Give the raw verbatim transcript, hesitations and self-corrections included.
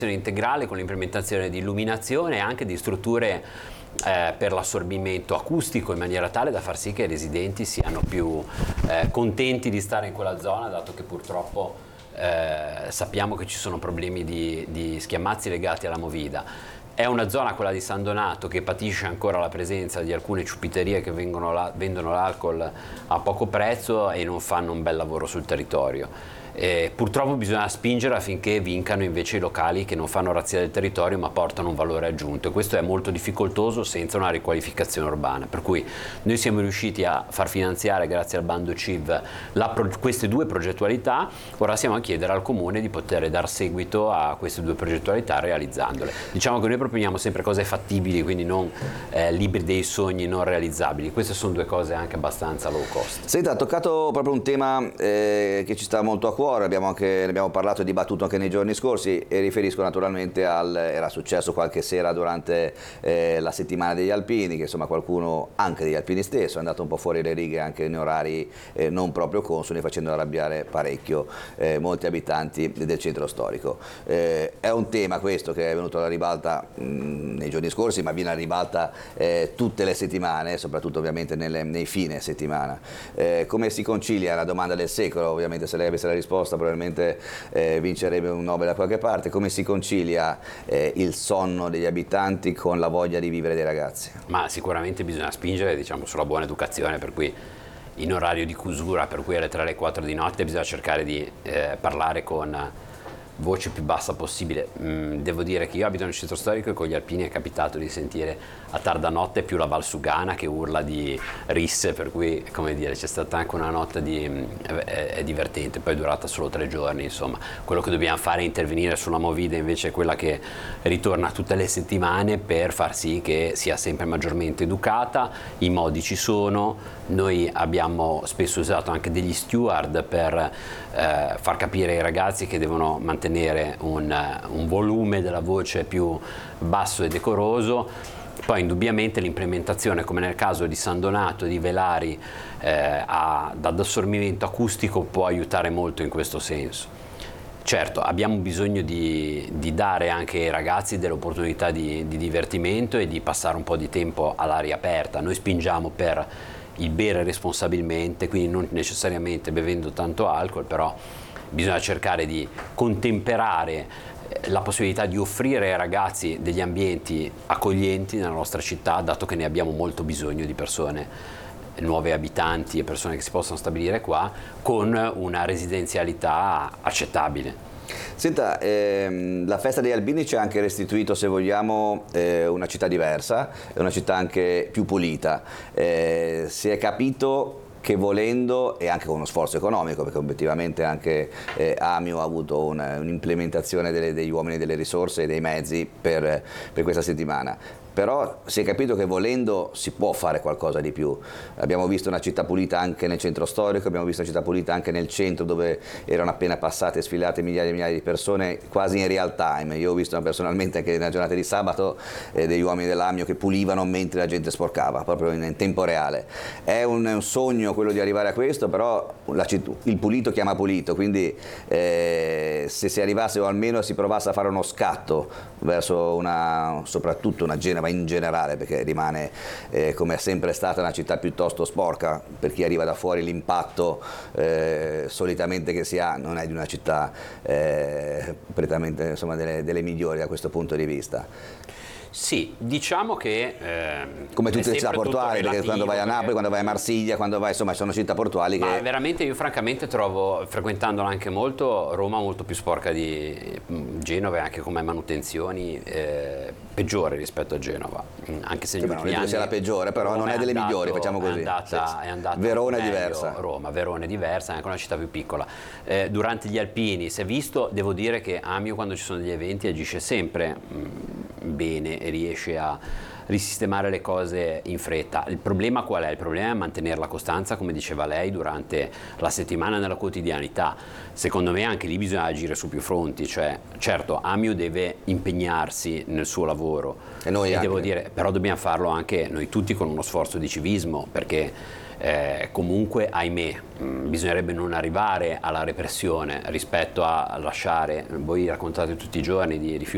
integrale con l'implementazione di illuminazione e anche di strutture eh, per l'assorbimento acustico in maniera tale da far sì che i residenti siano più eh, contenti di stare in quella zona, dato che purtroppo eh, sappiamo che ci sono problemi di, di schiamazzi legati alla movida. È una zona, quella di San Donato, che patisce ancora la presenza di alcune ciuppiterie che vengono là, vendono l'alcol a poco prezzo e non fanno un bel lavoro sul territorio. Eh, purtroppo bisogna spingere affinché vincano invece i locali che non fanno razzia del territorio ma portano un valore aggiunto, e questo è molto difficoltoso senza una riqualificazione urbana, per cui noi siamo riusciti a far finanziare grazie al bando C I V la pro- queste due progettualità. Ora siamo a chiedere al Comune di poter dar seguito a queste due progettualità realizzandole. Diciamo che noi proponiamo sempre cose fattibili, quindi non eh, libri dei sogni non realizzabili. Queste sono due cose anche abbastanza low cost. Senta, ha toccato proprio un tema eh, che ci sta molto a cuore. Abbiamo anche, ne abbiamo parlato e dibattuto anche nei giorni scorsi, e riferisco naturalmente al, era successo qualche sera durante eh, la settimana degli alpini, che insomma qualcuno anche degli alpini stesso è andato un po' fuori le righe anche in orari eh, non proprio consoni, facendo arrabbiare parecchio eh, molti abitanti del centro storico. Eh, è un tema questo che è venuto alla ribalta mh, nei giorni scorsi, ma viene alla ribalta eh, tutte le settimane, soprattutto ovviamente nelle, nei fine settimana. Eh, come si concilia? È una domanda del secolo, ovviamente se lei avesse la risposta probabilmente eh, vincerebbe un Nobel da qualche parte. Come si concilia eh, il sonno degli abitanti con la voglia di vivere dei ragazzi? Ma sicuramente bisogna spingere, diciamo, sulla buona educazione, per cui in orario di chiusura, per cui alle tre alle quattro di notte bisogna cercare di eh, parlare con voce più bassa possibile. Mm, devo dire che io abito nel centro storico e con gli alpini è capitato di sentire a tarda notte più la Valsugana che urla di risse, per cui, come dire, c'è stata anche una notte di è, è divertente, poi è durata solo tre giorni, insomma. Quello che dobbiamo fare è intervenire sulla movida, invece è quella che ritorna tutte le settimane, per far sì che sia sempre maggiormente educata. I modi ci sono, noi abbiamo spesso usato anche degli steward per eh, far capire ai ragazzi che devono mantenere un, un volume della voce più basso e decoroso. Poi indubbiamente l'implementazione, come nel caso di San Donato, di Velari eh, ad assorbimento acustico, può aiutare molto in questo senso. Certo, abbiamo bisogno di, di dare anche ai ragazzi delle opportunità di, di divertimento e di passare un po' di tempo all'aria aperta. Noi spingiamo per il bere responsabilmente, quindi non necessariamente bevendo tanto alcol, però bisogna cercare di contemperare la possibilità di offrire ai ragazzi degli ambienti accoglienti nella nostra città, dato che ne abbiamo molto bisogno di persone, nuovi abitanti e persone che si possano stabilire qua, con una residenzialità accettabile. Senta, ehm, la festa degli alpini ci ha anche restituito, se vogliamo, eh, una città diversa, una città anche più pulita. Eh, si è capito che volendo, e anche con uno sforzo economico, perché obiettivamente anche eh, Amio ha avuto un'implementazione degli uomini, delle risorse e dei mezzi per, per questa settimana. Però si è capito che volendo si può fare qualcosa di più. Abbiamo visto una città pulita anche nel centro storico, abbiamo visto una città pulita anche nel centro, dove erano appena passate e sfilate migliaia e migliaia di persone quasi in real time. Io ho visto personalmente anche nella giornata di sabato eh, degli uomini dell'Amio che pulivano mentre la gente sporcava, proprio in, in tempo reale. È un, un sogno quello di arrivare a questo, però la, il pulito chiama pulito, quindi eh, se si arrivasse, o almeno si provasse a fare uno scatto verso una, soprattutto una Genova in generale, perché rimane eh, come è sempre stata una città piuttosto sporca, per chi arriva da fuori l'impatto eh, solitamente che si ha non è di una città eh, prettamente, insomma, delle, delle migliori da questo punto di vista. Sì, diciamo che eh, come tutte le città portuali, perché quando vai a Napoli, perché... quando vai a Marsiglia, quando vai, insomma, sono città portuali che... Ma veramente io francamente trovo, frequentandola anche molto, Roma molto più sporca di Genova, e anche come manutenzioni eh, peggiore rispetto a Genova, anche se sì, negli ultimi anni sia la peggiore, però Roma non è delle andato, migliori, facciamo così. È andata, sì, sì. È andata Verona è meglio, diversa. Roma, Verona è diversa, è anche una città più piccola. Eh, durante gli alpini si è visto, devo dire che Amio, quando ci sono degli eventi, agisce sempre mh, bene e riesce a risistemare le cose in fretta. Il problema qual è? Il problema è mantenere la costanza, come diceva lei, durante la settimana nella quotidianità. Secondo me anche lì bisogna agire su più fronti, cioè certo Amio deve impegnarsi nel suo lavoro e, noi e anche. devo dire, però dobbiamo farlo anche noi tutti con uno sforzo di civismo, perché Eh, comunque, ahimè, mh, bisognerebbe non arrivare alla repressione rispetto a lasciare, voi raccontate tutti i giorni di rifiuti